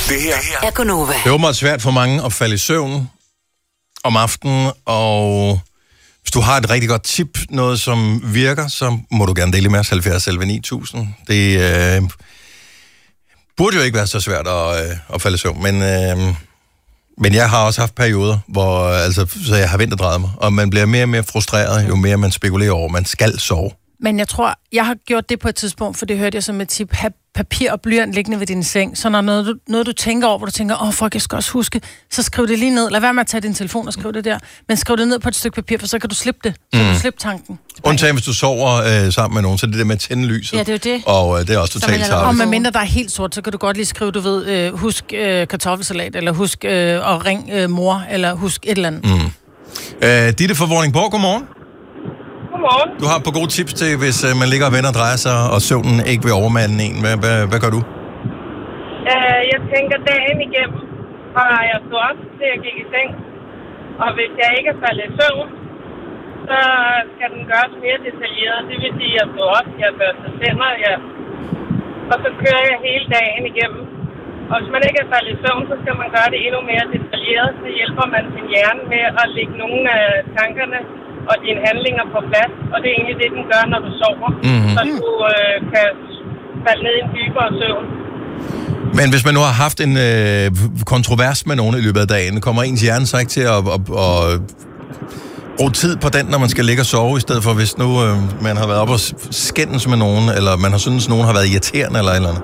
Det her er Gonova. Det er åbenbart svært for mange at falde i søvn om aftenen, og hvis du har et rigtig godt tip, noget som virker, så må du gerne dele med os 70 11 9000. Det burde jo ikke være så svært at falde i søvn, men jeg har også haft perioder, hvor så jeg har venterdrejet mig, og man bliver mere og mere frustreret, jo mere man spekulerer over, man skal sove. Men jeg tror, jeg har gjort det på et tidspunkt, for det hørte jeg som et tip. Have papir og blyant liggende ved din seng. Så når noget du tænker over, hvor du tænker, fuck, jeg skal også huske, så skriv det lige ned. Lad være med at tage din telefon og skriv det der. Men skriv det ned på et stykke papir, for så kan du slippe det. Så kan du slippe tanken. Undtagen, hvis du sover sammen med nogen, så er det der med at tænde lyset. Ja, det er jo det. Og det er også totalt tarveligt. Og medmindre der er helt sort, så kan du godt lige skrive, du ved, husk kartoffelsalat, eller husk at ring mor, eller husk et eller andet. Ditte fra Vordingborg, godmorgen. Godmorgen. Du har et par gode tips til, hvis man ligger og vender og drejer sig, og søvnen ikke vil overmande en. Hvad gør du? Jeg tænker dagen igennem, og jeg stod op til jeg gik i seng. Og hvis jeg ikke er faldet i søvn, så skal den gøres mere detaljeret. Det vil sige, at jeg stod op, jeg børster tænder, og så kører jeg hele dagen igennem. Og hvis man ikke er faldet i søvn, så skal man gøre det endnu mere detaljeret. Så hjælper man sin hjerne med at lægge nogle af tankerne og dine handlinger på plads, og det er egentlig det, den gør, når du sover. Så du kan falde ned i en dybere søvn. Men hvis man nu har haft en kontrovers med nogen i løbet af dagen, kommer ens hjerne så ikke til at bruge tid på den, når man skal ligge og sove, i stedet for hvis nu man har været oppe og skændes med nogen, eller man har syntes, nogen har været irriterende eller et eller andet?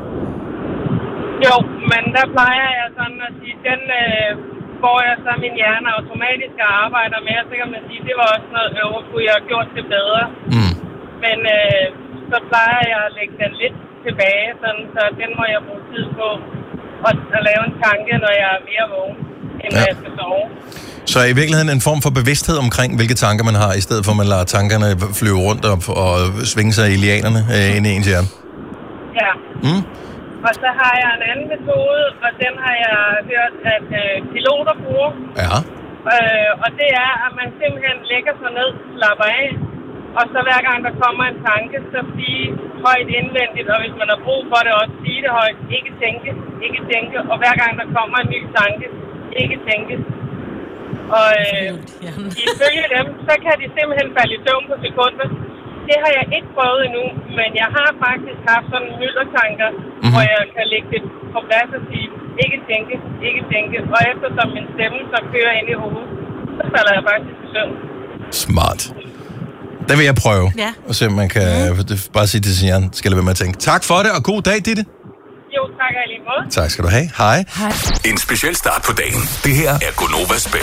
Jo, men der plejer jeg sådan at sige, den hvor jeg så min hjerne automatisk arbejder med, så kan man sige, det var også noget kunne jeg have gjort det bedre. Men så plejer jeg at lægge den lidt tilbage, sådan, så den må jeg bruge tid på at lave en tanke, når jeg er mere vågen, end når jeg skal sove. Så i virkeligheden en form for bevidsthed omkring, hvilke tanker man har, i stedet for at man lader tankerne flyve rundt og svinge sig i lianerne inde i ens hjerne? Ja. Og så har jeg en anden metode, og den har jeg hørt, at piloter bruger. Ja. Og det er, at man simpelthen lægger sig ned, slapper af, og så hver gang der kommer en tanke, så sige højt indvendigt, og hvis man har brug for det, også sige det højt. Ikke tænke, og hver gang der kommer en ny tanke, ikke tænke. Og ifølge dem, så kan de simpelthen falde i søvn på sekunder. Det har jeg ikke prøvet endnu, men jeg har faktisk haft sådan myldertanker, hvor jeg kan lægge det på plads og sige, ikke tænke. Og eftersom min stemme så kører ind i hovedet, så falder jeg faktisk i søvn. Smart. Det vil jeg prøve. Ja. Og se, om man kan bare sige til sin hjerne, skal jeg være med at tænke. Tak for det, og god dag, Ditte. Jo, tak i lige måde. Tak skal du have. Hej. En speciel start på dagen. Det her er Gonovas bedste.